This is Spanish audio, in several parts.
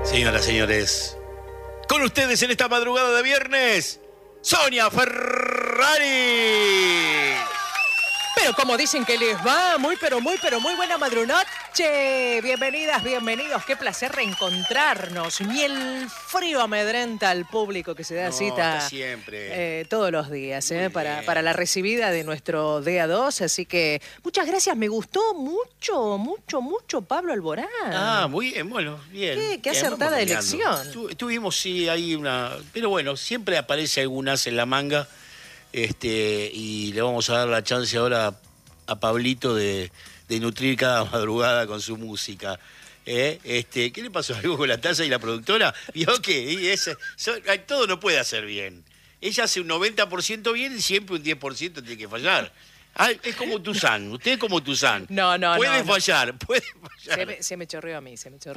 Señoras, señores, con ustedes en esta madrugada de viernes, Sonia Ferrari. Pero como dicen que les va, muy buena madrunoche. Bienvenidas, bienvenidos. Qué placer reencontrarnos. Ni el frío amedrenta al público que se da cita siempre. todos los días para la recibida de nuestro Día 2. Así que muchas gracias. Me gustó mucho Pablo Alborán. Muy bien, bueno, bien. Qué acertada elección. Tuvimos, sí, ahí una... Pero bueno, siempre aparece algunas en la manga. Y le vamos a dar la chance ahora a Pablito de nutrir cada madrugada con su música. ¿Qué le pasó? ¿Algo con la taza y la productora? ¿Vio que todo no puede hacer bien? Ella hace un 90% bien y siempre un 10% tiene que fallar. Es como Tuzán, usted es como Tuzán. No. Puede fallar. Se me chorreó a mí, ¿Seguro?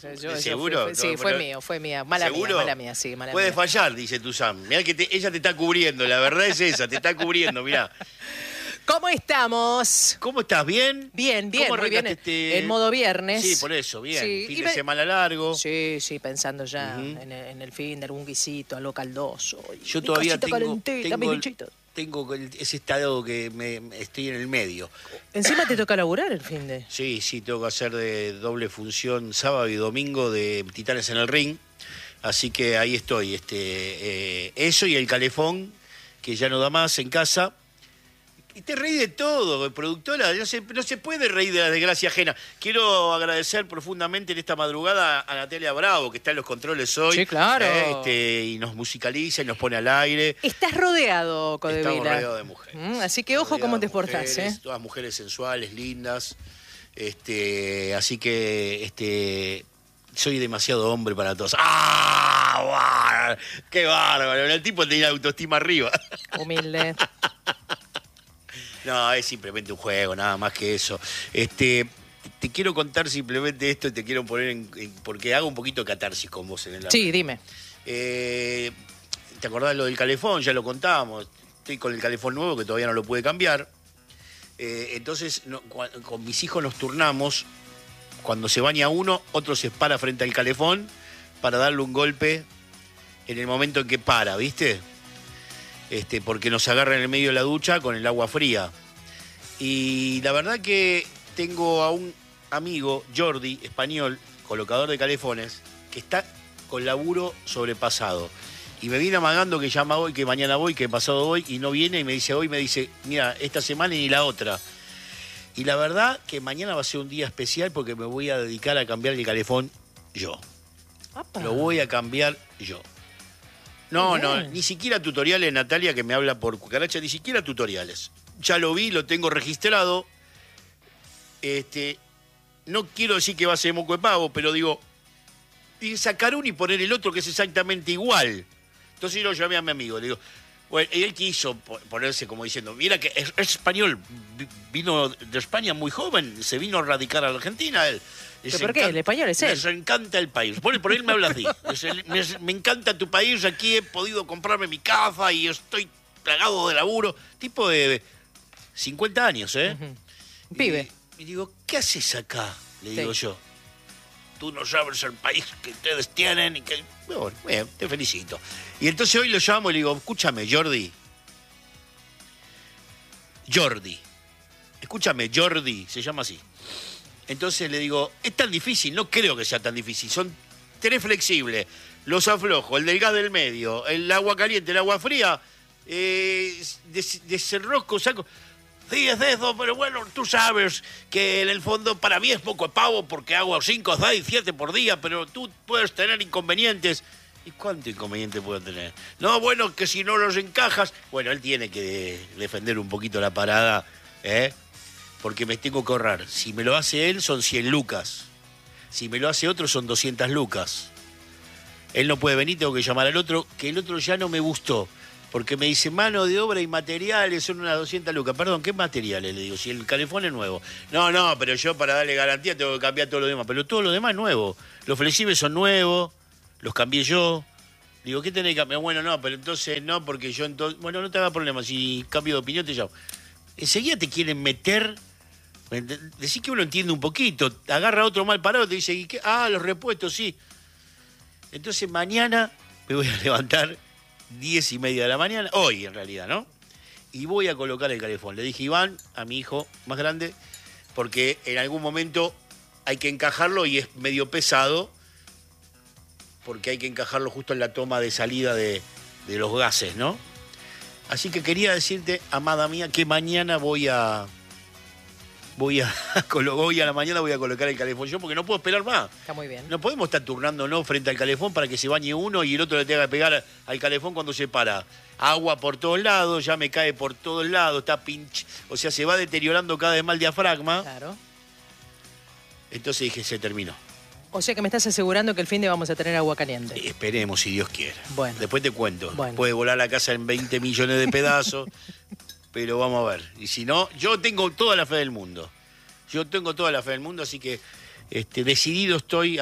Fue mía. Mala mía, sí. Puede fallar, dice Tuzán. Mirá que ella te está cubriendo, la verdad es esa, te está cubriendo, mirá. ¿Cómo estamos? ¿Cómo estás? ¿Bien? Bien, muy bien. En modo viernes. Sí, por eso, bien. Sí. Fin de semana largo. Sí, pensando ya en el fin de algún guisito, algo caldoso. Yo todavía tengo ese estado que estoy en el medio. ¿Encima te toca laburar el fin de? Sí, tengo que hacer de doble función sábado y domingo de Titanes en el Ring. Así que ahí estoy. Eso y el calefón, que ya no da más en casa. Y te reí de todo, productora. No se puede reír de la desgracia ajena. Quiero agradecer profundamente en esta madrugada a Natalia Bravo, que está en los controles hoy. Sí, claro. Y nos musicaliza y nos pone al aire. Estás rodeado, Codevila. Estamos rodeados de mujeres. Así que ojo cómo te portás, Todas mujeres sensuales, lindas. Así que soy demasiado hombre para todos. ¡Ah! ¡Qué bárbaro! El tipo tenía autoestima arriba. Humilde. No, es simplemente un juego, nada más que eso. Te quiero contar simplemente esto y te quiero poner porque hago un poquito de catarsis con vos en el... Sí, dime. ¿Te acordás lo del calefón? Ya lo contábamos. Estoy con el calefón nuevo que todavía no lo pude cambiar. Entonces, con mis hijos nos turnamos. Cuando se baña uno, otro se para frente al calefón para darle un golpe en el momento en que para, ¿viste? Porque nos agarra en el medio de la ducha con el agua fría. Y la verdad que tengo a un amigo, Jordi, español, colocador de calefones, que está con laburo sobrepasado. Y me viene amagando que llama hoy, que mañana voy, que pasado voy, y no viene, y me dice hoy, mira, esta semana y ni la otra. Y la verdad que mañana va a ser un día especial porque me voy a dedicar a cambiar el calefón yo. ¡Apa! Lo voy a cambiar yo. No, ni siquiera tutoriales, Natalia, que me habla por cucaracha, ni siquiera tutoriales. Ya lo vi, lo tengo registrado. No quiero decir que va a ser moco de pavo, pero digo, sacar uno y poner el otro que es exactamente igual. Entonces yo lo llamé a mi amigo, le digo, bueno, él quiso ponerse como diciendo, mira que es español, vino de España muy joven, se vino a radicar a la Argentina, él. ¿Pero por qué? El español es él. Les encanta el país. Por él me habla así. Me encanta tu país, aquí he podido comprarme mi casa y estoy plagado de laburo. Tipo de 50 años, Uh-huh. Pibe. Y digo, ¿qué haces acá? Le digo yo. Tú no sabes el país que ustedes tienen y que... Bueno, te felicito. Y entonces hoy lo llamo y le digo, escúchame, Jordi. Escúchame, Jordi, se llama así. Entonces le digo, es tan difícil, no creo que sea tan difícil, son 3 flexibles, los aflojo, el del gas del medio, el agua caliente, el agua fría, desenrosco, saco, 10 de eso, pero bueno, tú sabes que en el fondo para mí es poco de pavo porque hago 5, 6, 7 por día, pero tú puedes tener inconvenientes. ¿Y cuánto inconveniente puedo tener? No, bueno, que si no los encajas, bueno, él tiene que defender un poquito la parada, porque me tengo que ahorrar. Si me lo hace él, son 100 lucas. Si me lo hace otro, son 200 lucas. Él no puede venir, tengo que llamar al otro, que el otro ya no me gustó. Porque me dice, mano de obra y materiales son unas 200 lucas. Perdón, ¿qué materiales? Le digo, si el calefón es nuevo. No, pero yo para darle garantía tengo que cambiar todo lo demás. Pero todo lo demás es nuevo. Los flexibles son nuevos, los cambié yo. Digo, ¿qué tenés que cambiar? Bueno, no, pero entonces no, porque yo entonces... Bueno, no te hagas problema, si cambio de opinión te llamo. Enseguida te quieren meter... Decís que uno entiende un poquito, agarra a otro mal parado, te dice, ¿y qué? Los repuestos, sí. Entonces mañana me voy a levantar 10:30 de la mañana, hoy en realidad, ¿no? Y voy a colocar el calefón. Le dije Iván, a mi hijo más grande, porque en algún momento hay que encajarlo y es medio pesado, porque hay que encajarlo justo en la toma de salida de los gases, ¿no? Así que quería decirte, amada mía, que mañana voy a la mañana voy a colocar el calefón yo, porque no puedo esperar más. Está muy bien. No podemos estar turnándonos frente al calefón para que se bañe uno y el otro le tenga que pegar al calefón cuando se para. Agua por todos lados, ya me cae por todos lados, está o sea, se va deteriorando cada vez más el diafragma. Claro. Entonces dije, se terminó. O sea que me estás asegurando que el fin de vamos a tener agua caliente. Esperemos, si Dios quiere. Bueno. Después te cuento. Bueno. Puede volar la casa en 20 millones de pedazos, pero vamos a ver. Y si no, yo tengo toda la fe del mundo. Así que decidido estoy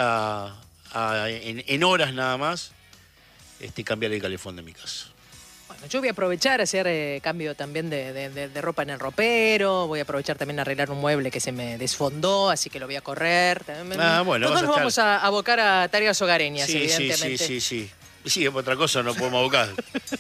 en horas nada más cambiar el calefón de mi casa. Bueno, yo voy a aprovechar a hacer cambio también de ropa en el ropero, voy a aprovechar también a arreglar un mueble que se me desfondó, así que lo voy a correr. Bueno, todos nos vamos a abocar a tareas hogareñas, evidentemente. Sí, otra cosa no podemos abocar.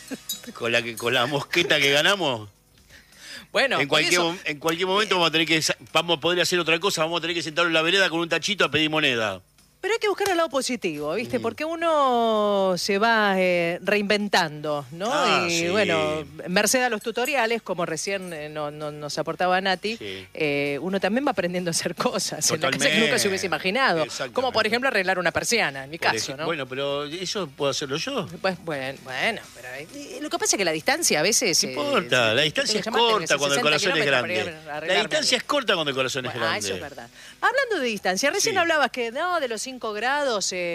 con la mosqueta que ganamos. Bueno, en cualquier momento vamos a poder hacer otra cosa, vamos a tener que sentarnos en la vereda con un tachito a pedir moneda. Pero hay que buscar el lado positivo, ¿viste? Porque uno se va reinventando, ¿no? Y sí. bueno, merced a los tutoriales, como recién nos aportaba Nati, uno también va aprendiendo a hacer cosas en la casa que nunca se hubiese imaginado. Como, por ejemplo, arreglar una persiana, en mi caso, ¿no? Bueno, pero ¿eso puedo hacerlo yo? Pues, bueno, pero lo que pasa es que la distancia a veces... No importa, la distancia es corta cuando el corazón es grande. La distancia es corta cuando el corazón es grande. Eso es verdad. Hablando de distancia, recién hablabas que de los 5 grados en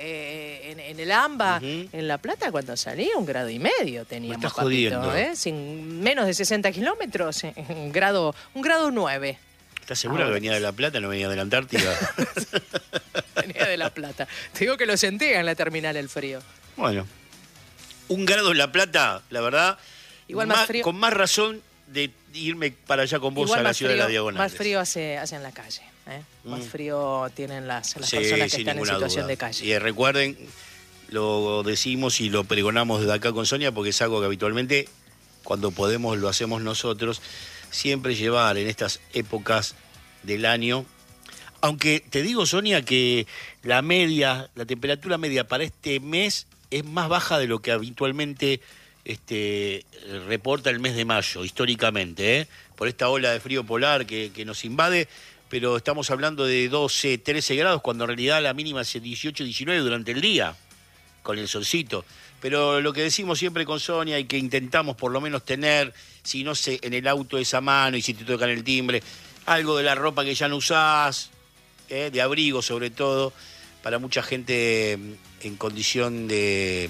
el AMBA. En La Plata, cuando salí, 1,5 grados teníamos. Me estás jodiendo. Sin menos de 60 kilómetros, un grado 9. ¿Estás segura que venía de La Plata, no venía de la Antártida? Venía de La Plata. Te digo que lo sentía en la terminal el frío. Bueno, 1 grado en La Plata, la verdad, igual más frío, con más razón de irme para allá con vos a la ciudad de la Diagonal. Más frío hace en la calle. Más frío tienen las personas que están en situación de calle. Y recuerden, lo decimos y lo pregonamos desde acá con Sonia, porque es algo que habitualmente, cuando podemos, lo hacemos nosotros, siempre llevar en estas épocas del año. Aunque te digo, Sonia, que la temperatura media para este mes es más baja de lo que habitualmente reporta el mes de mayo, históricamente, por esta ola de frío polar que nos invade. Pero estamos hablando de 12, 13 grados, cuando en realidad la mínima es 18, 19 durante el día, con el solcito. Pero lo que decimos siempre con Sonia y que intentamos por lo menos tener, si no sé, en el auto esa mano y si te tocan el timbre, algo de la ropa que ya no usás, de abrigo sobre todo, para mucha gente en condición de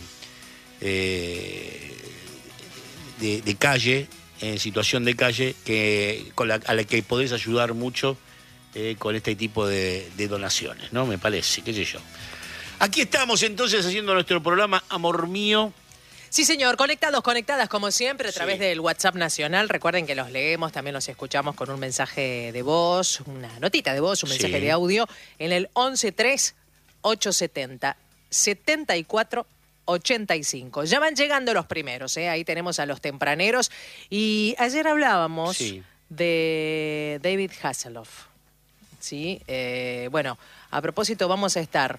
calle, en situación de calle, a la que podés ayudar mucho. Con este tipo de donaciones, ¿no? Me parece, qué sé yo. Aquí estamos entonces haciendo nuestro programa Amor Mío. Sí, señor, conectadas como siempre a través del WhatsApp nacional. Recuerden que los leemos, también los escuchamos con un mensaje de voz, una notita de voz, un mensaje de audio en el 113870-7485. Ya van llegando los primeros, ahí tenemos a los tempraneros. Y ayer hablábamos de David Hasselhoff. Sí, bueno, a propósito vamos a estar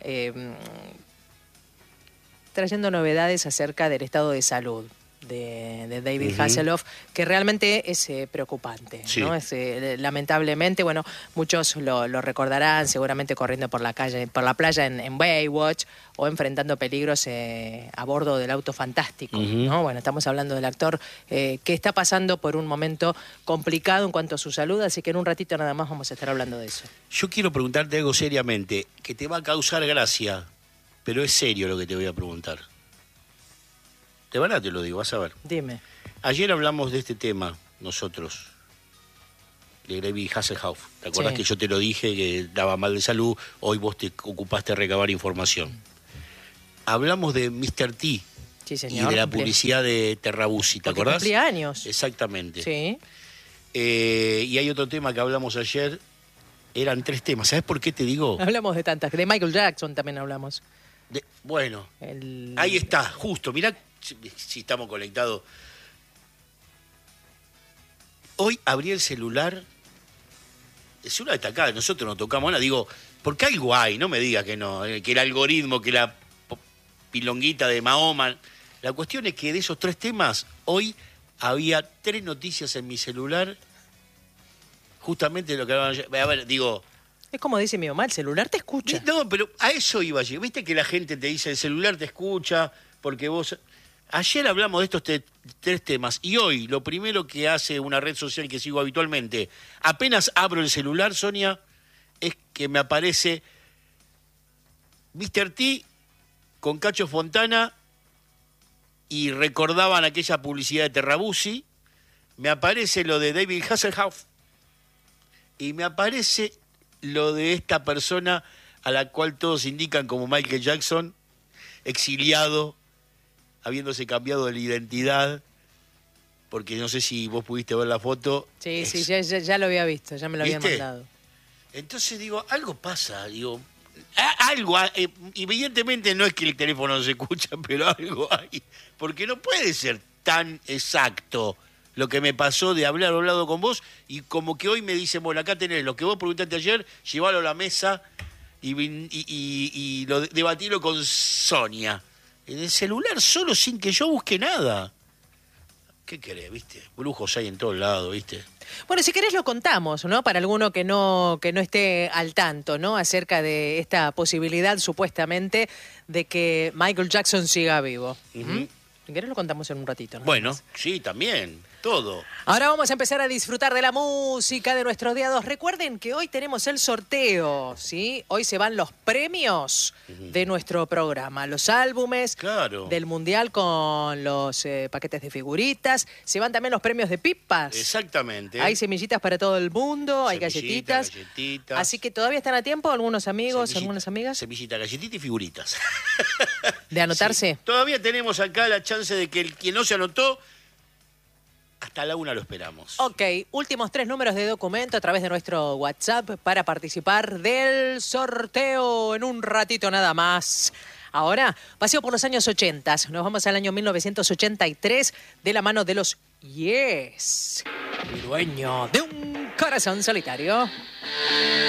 trayendo novedades acerca del estado de salud de David Hasselhoff, que realmente es preocupante, ¿no? Lamentablemente, bueno, muchos lo recordarán seguramente corriendo por la playa en Baywatch o enfrentando peligros a bordo del auto fantástico, ¿no? Bueno, estamos hablando del actor que está pasando por un momento complicado en cuanto a su salud, así que en un ratito nada más vamos a estar hablando de eso. Yo quiero preguntarte algo seriamente, que te va a causar gracia, pero es serio lo que te voy a preguntar. De verdad te lo digo, vas a ver. Dime. Ayer hablamos de este tema, nosotros, de David Hasselhoff. ¿Te acordás que yo te lo dije, que daba mal de salud? Hoy vos te ocupaste de recabar información. Hablamos de Mr. T. Sí, señor. Y de la publicidad de Terrabuzzi, ¿te acordás? Cumplía años. Exactamente. Sí. Y hay otro tema que hablamos ayer. Eran 3 temas. ¿Sabes por qué te digo? Hablamos de tantas. De Michael Jackson también hablamos. Bueno, ahí está, justo. Mirá si estamos conectados. Hoy abrí el celular. El celular está acá, nosotros no tocamos nada. Digo, porque algo hay, no me digas que no. Que el algoritmo, que la pilonguita de Mahoma. La cuestión es que de esos 3 temas, hoy había 3 noticias en mi celular. Justamente lo que hablaban ayer. A ver, digo... Es como dice mi mamá, el celular te escucha. No, pero a eso iba ayer. Viste que la gente te dice, el celular te escucha, porque vos... Ayer hablamos de estos 3 temas, y hoy lo primero que hace una red social que sigo habitualmente, apenas abro el celular, Sonia, es que me aparece Mr. T con Cacho Fontana, y recordaban aquella publicidad de Terrabuzzi, me aparece lo de David Hasselhoff, y me aparece lo de esta persona a la cual todos indican como Michael Jackson, exiliado, habiéndose cambiado de la identidad, porque no sé si vos pudiste ver la foto. Sí, ya lo había visto, ya me lo habían ¿Viste? mandado. Entonces digo, algo pasa, digo, algo, evidentemente no es que el teléfono no se escucha, pero algo hay, porque no puede ser tan exacto lo que me pasó de haber hablado con vos, y como que hoy me dicen, bueno, acá tenés lo que vos preguntaste ayer, llevalo a la mesa y debatilo con Sonia. En el celular solo, sin que yo busque nada. ¿Qué querés, viste? Brujos hay en todos lados, viste. Bueno, si querés lo contamos, ¿no? Para alguno que no esté al tanto, ¿no? Acerca de esta posibilidad, supuestamente, de que Michael Jackson siga vivo. Uh-huh. Si querés lo contamos en un ratito, ¿no? Bueno, sí, también, todo. Ahora vamos a empezar a disfrutar de la música de nuestros diados. Recuerden que hoy tenemos el sorteo, ¿sí? Hoy se van los premios de nuestro programa. Los álbumes del Mundial con los paquetes de figuritas. Se van también los premios de pipas. Exactamente. Hay semillitas para todo el mundo, hay galletitas. Así que todavía están a tiempo algunos amigos, algunas amigas. Semillita, galletita y figuritas. ¿De anotarse? Sí. Todavía tenemos acá la chance de que el quien no se anotó, hasta la 1 lo esperamos. Ok, últimos 3 números de documento a través de nuestro WhatsApp para participar del sorteo en un ratito nada más. Ahora, paseo por los años 80. Nos vamos al año 1983 de la mano de los Yes. Dueño de un corazón solitario.